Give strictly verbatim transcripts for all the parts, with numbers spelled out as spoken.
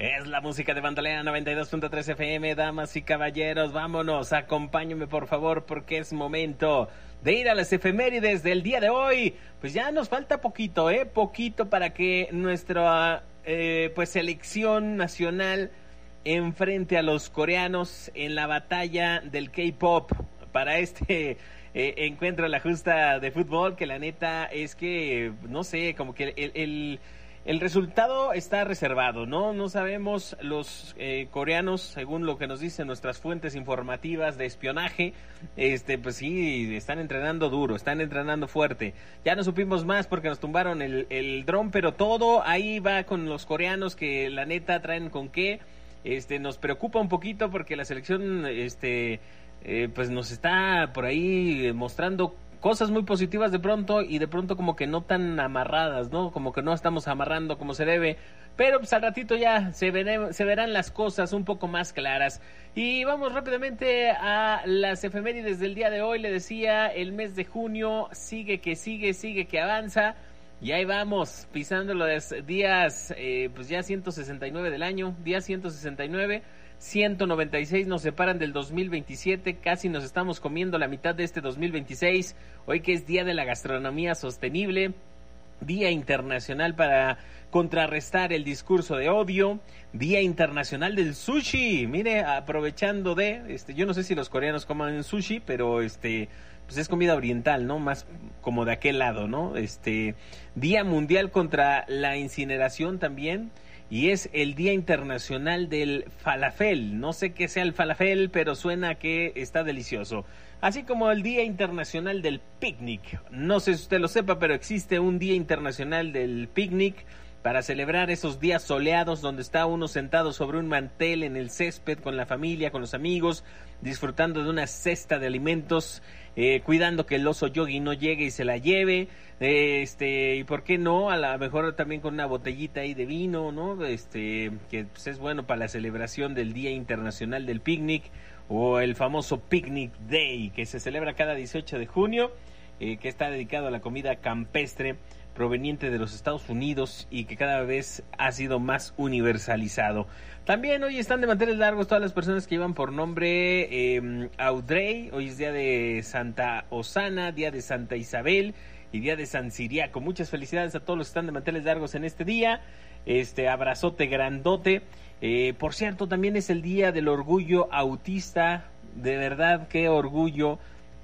Es la música de Bandolera noventa y dos punto tres F M, damas y caballeros, vámonos, acompáñenme por favor, porque es momento de ir a las efemérides del día de hoy. Pues ya nos falta poquito, ¿eh? Poquito para que nuestra eh, pues selección nacional enfrente a los coreanos en la batalla del K-pop para este eh, encuentro a la justa de fútbol, que la neta es que, no sé, como que el... el El resultado está reservado, ¿no? No sabemos, los eh, coreanos, según lo que nos dicen nuestras fuentes informativas de espionaje, este, pues sí, están entrenando duro, están entrenando fuerte. Ya no supimos más porque nos tumbaron el, el dron, pero todo ahí va con los coreanos que la neta traen con qué. Este, nos preocupa un poquito porque la selección, este, eh, pues nos está por ahí mostrando cosas muy positivas de pronto y de pronto como que no tan amarradas, ¿no? Como que no estamos amarrando como se debe, pero pues al ratito ya se, veré, se verán las cosas un poco más claras. Y vamos rápidamente a las efemérides del día de hoy. Le decía, el mes de junio sigue que sigue, sigue que avanza. Y ahí vamos, pisando los días, eh, pues ya ciento sesenta y nueve del año, día ciento sesenta y nueve. ciento noventa y seis nos separan del dos mil veintisiete, casi nos estamos comiendo la mitad de este dos mil veintiséis, hoy que es Día de la Gastronomía Sostenible, Día Internacional para contrarrestar el discurso de odio, Día Internacional del Sushi. Mire, aprovechando de, este, yo no sé si los coreanos coman sushi, pero este, pues es comida oriental, ¿no? Más como de aquel lado, ¿no? Este, Día Mundial contra la Incineración también. Y es el Día Internacional del Falafel. No sé qué sea el falafel, pero suena que está delicioso. Así como el Día Internacional del Picnic. No sé si usted lo sepa, pero existe un Día Internacional del Picnic para celebrar esos días soleados donde está uno sentado sobre un mantel en el césped con la familia, con los amigos, disfrutando de una cesta de alimentos, eh, cuidando que el oso yogi no llegue y se la lleve, eh, este, y por qué no, a lo mejor también con una botellita ahí de vino, ¿no? Este, que pues, es bueno para la celebración del Día Internacional del Picnic, o el famoso Picnic Day, que se celebra cada dieciocho de junio, eh, que está dedicado a la comida campestre proveniente de los Estados Unidos y que cada vez ha sido más universalizado. También hoy están de manteles largos todas las personas que llevan por nombre eh, Audrey. Hoy es día de Santa Osana, día de Santa Isabel y día de San Ciriaco. Muchas felicidades a todos los que están de manteles largos en este día. Este abrazote grandote. Eh, por cierto, también es el día del orgullo autista. De verdad, qué orgullo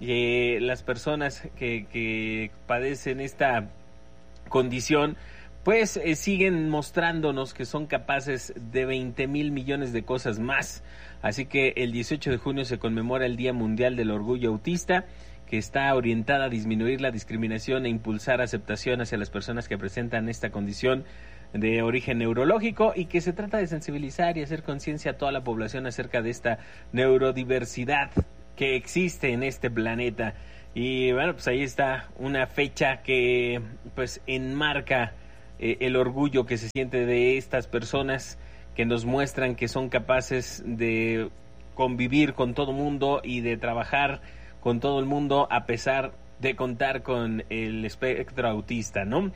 eh, las personas que, que padecen esta condición, pues eh, siguen mostrándonos que son capaces de veinte mil millones de cosas más. Así que el dieciocho de junio se conmemora el Día Mundial del Orgullo Autista, que está orientada a disminuir la discriminación e impulsar aceptación hacia las personas que presentan esta condición de origen neurológico, y que se trata de sensibilizar y hacer conciencia a toda la población acerca de esta neurodiversidad que existe en este planeta. Y bueno, pues ahí está una fecha que pues enmarca eh, el orgullo que se siente de estas personas que nos muestran que son capaces de convivir con todo mundo y de trabajar con todo el mundo a pesar de contar con el espectro autista, ¿no?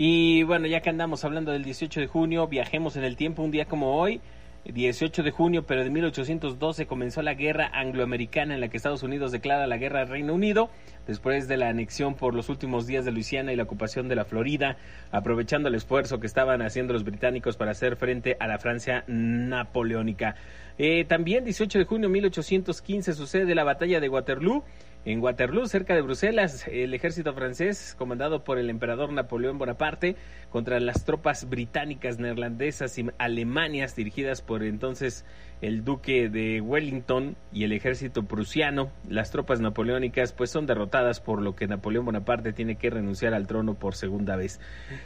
Y bueno, ya que andamos hablando del dieciocho de junio, viajemos en el tiempo. Un día como hoy, dieciocho de junio, pero de mil ochocientos doce, comenzó la guerra angloamericana en la que Estados Unidos declara la guerra al Reino Unido después de la anexión por los últimos días de Luisiana y la ocupación de la Florida, aprovechando el esfuerzo que estaban haciendo los británicos para hacer frente a la Francia napoleónica. Eh, también dieciocho de junio de mil ochocientos quince sucede la batalla de Waterloo. En Waterloo, cerca de Bruselas, el ejército francés, comandado por el emperador Napoleón Bonaparte, contra las tropas británicas, neerlandesas y alemanas, dirigidas por entonces el duque de Wellington y el ejército prusiano. Las tropas napoleónicas pues son derrotadas, por lo que Napoleón Bonaparte tiene que renunciar al trono por segunda vez.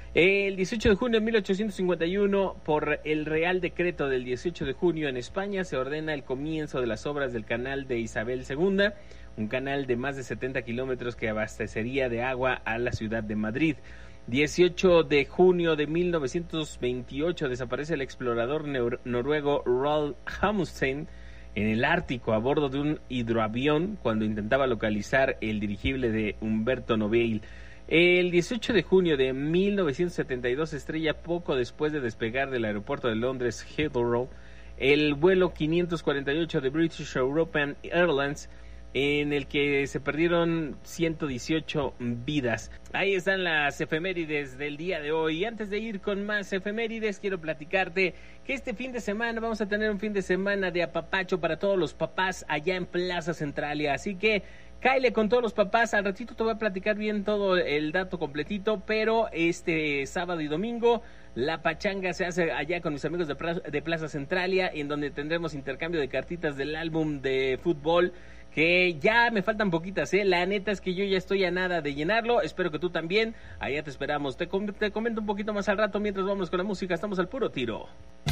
El dieciocho de junio de mil ochocientos cincuenta y uno, por el Real Decreto del dieciocho de junio en España, se ordena el comienzo de las obras del canal de Isabel segunda, un canal de más de setenta kilómetros que abastecería de agua a la ciudad de Madrid. dieciocho de junio de mil novecientos veintiocho desaparece el explorador nor- noruego Roald Amundsen en el Ártico a bordo de un hidroavión cuando intentaba localizar el dirigible de Humberto Nobel. El dieciocho de junio de mil novecientos setenta y dos estrella poco después de despegar del aeropuerto de Londres Heathrow el vuelo quinientos cuarenta y ocho de British European Airlines, en el que se perdieron ciento dieciocho vidas. Ahí están las efemérides del día de hoy. Y antes de ir con más efemérides, quiero platicarte que este fin de semana vamos a tener un fin de semana de apapacho para todos los papás allá en Plaza Centralia. Así que cáele con todos los papás. Al ratito te voy a platicar bien todo el dato completito, pero este sábado y domingo la pachanga se hace allá con mis amigos de Plaza, de Plaza Centralia, en donde tendremos intercambio de cartitas del álbum de fútbol, que ya me faltan poquitas, ¿eh? La neta es que yo ya estoy a nada de llenarlo. Espero que tú también. Allá te esperamos. Te, com- te comento un poquito más al rato mientras vamos con la música. Estamos al puro tiro.